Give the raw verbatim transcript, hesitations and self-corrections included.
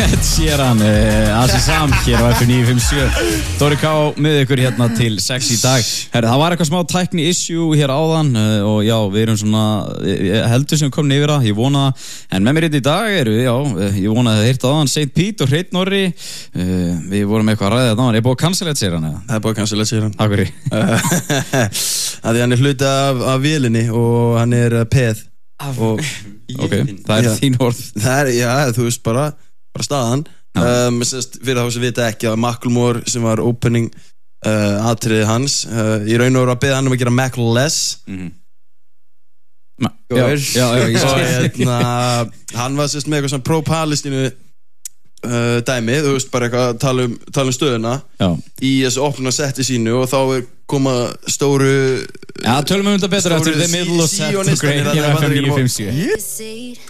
Ed Sheeran, Azizam hér á F M níu fimm sjö. Dóri K með ykkur hérna til sex í dag. Herri, það var eitthvað smá tækni issue hér áðan og já, við erum svona, heldur sem komin yfir það, ég vona það. En með mér hérna í dag eru, já, ég vona að þið heyrta áðan, Saint Pete og Hreinn Orri. Við vorum eitthvað að ræða þetta áðan. Er búið að cancela Ed Sheeran eða? Það er búið að cancela Ed Sheeran. Takk fyrir. Það er hann er hluti af, af vélinni og hann er peð. Og, ok, það er já. Þín orð. Það er, já, þú veist bara, bara staðan. Um, sérst, fyrir þá sem vita ekki að Macklemore sem var opening uh, atriði hans uh, í raun og veru að beða hann um að gera Mac-less mm-hmm. Ma- já, já, já, ég og hérna hann var sérst með eitthvað svona pro-Palestínu uh, dæmi, þú veist bara eitthvað að tala um, tala um stöðuna já. Í þessu opna setti sínu og þá er koma stóru já, tölum við um þetta betur eftir The Middle of Set og Grey hér á F M níu fimm sjö